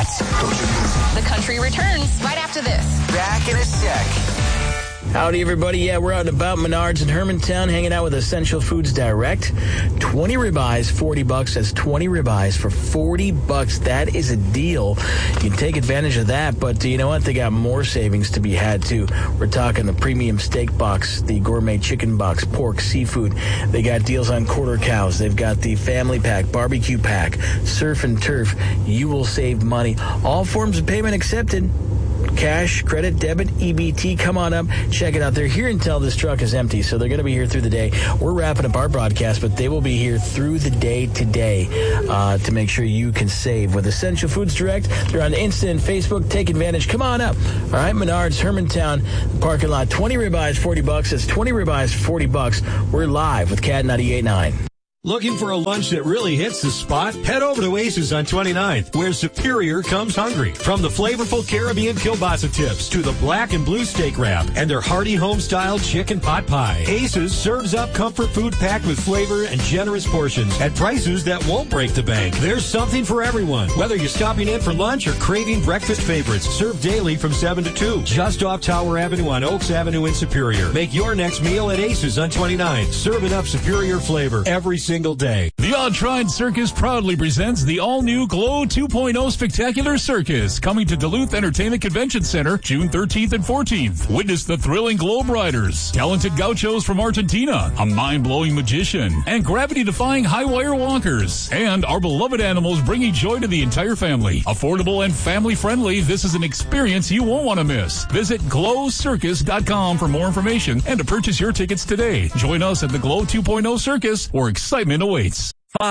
The country returns right after this. Back in a sec. Howdy, everybody. Yeah, we're out and about Menards in Hermantown hanging out with Essential Foods Direct. 20 ribeyes, $40. That's 20 ribeyes for $40. That is a deal. You can take advantage of that, but you know what? They got more savings to be had, too. We're talking the premium steak box, the gourmet chicken box, pork, seafood. They got deals on quarter cows. They've got the family pack, barbecue pack, surf and turf. You will save money. All forms of payment accepted. Cash, credit, debit, EBT. Come on up. Check it out. They're here until this truck is empty, so they're going to be here through the day. We're wrapping up our broadcast, but they will be here through the day today to make sure you can save. With Essential Foods Direct, they're on Insta and Facebook. Take advantage. Come on up. All right, Menards, Hermantown, parking lot. 20 ribeyes, $40. That's 20 ribeyes, $40. We're live with Cat 98.9. Looking for a lunch that really hits the spot? Head over to Aces on 29th, where Superior comes hungry. From the flavorful Caribbean kielbasa tips to the black and blue steak wrap and their hearty home-style chicken pot pie, Aces serves up comfort food packed with flavor and generous portions at prices that won't break the bank. There's something for everyone, whether you're stopping in for lunch or craving breakfast favorites. Served daily from 7 to 2, just off Tower Avenue on Oaks Avenue in Superior. Make your next meal at Aces on 29th, serving up superior flavor every single day. The Aud-Trine Circus proudly presents the all-new Glow 2.0 Spectacular Circus, coming to Duluth Entertainment Convention Center June 13th and 14th. Witness the thrilling Globe Riders, talented gauchos from Argentina, a mind-blowing magician, and gravity-defying high-wire walkers. And our beloved animals bringing joy to the entire family. Affordable and family-friendly, this is an experience you won't want to miss. Visit glowcircus.com for more information and to purchase your tickets today. Join us at the Glow 2.0 Circus, where excitement awaits.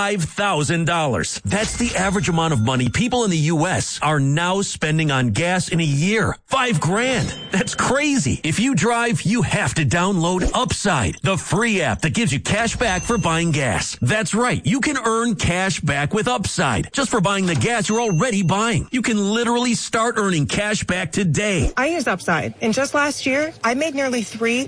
$5,000. That's the average amount of money people in the U.S. are now spending on gas in a year. $5,000. That's crazy. If you drive, you have to download Upside, the free app that gives you cash back for buying gas. That's right. You can earn cash back with Upside just for buying the gas you're already buying. You can literally start earning cash back today. I use Upside, and just last year, I made nearly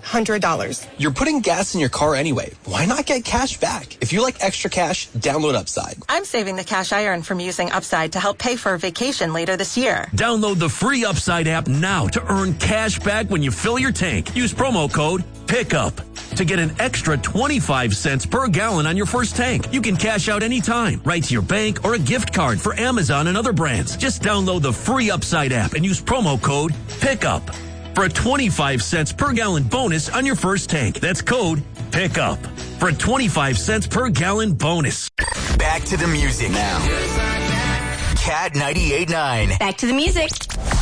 $300. You're putting gas in your car anyway. Why not get cash back? If you like extra cash, download Upside. I'm saving the cash I earn from using Upside to help pay for a vacation later this year. Download the free Upside app now to earn cash back when you fill your tank. Use promo code PICKUP to get an extra 25 cents per gallon on your first tank. You can cash out anytime, right to your bank or a gift card for Amazon and other brands. Just download the free Upside app and use promo code PICKUP for a 25 cents per gallon bonus on your first tank. That's code PICKUP for a 25 cents per gallon bonus. Back to the music now. Cat 98.9. Back to the music.